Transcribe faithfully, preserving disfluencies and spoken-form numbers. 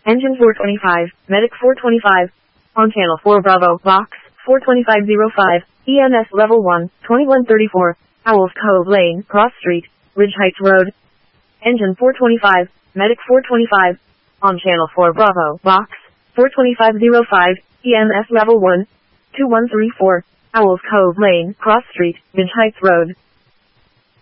Engine four twenty-five, Medic four twenty-five. On Channel four Bravo, Box four twenty-five oh five, E M S Level one, twenty-one thirty-four, Owls Cove Lane, Cross Street, Ridge Heights Road. Engine four twenty-five, Medic four twenty-five. On Channel four Bravo, Box four twenty-five oh five, E M S Level one, two one three four, Owls Cove Lane, Cross Street, Ridge Heights Road.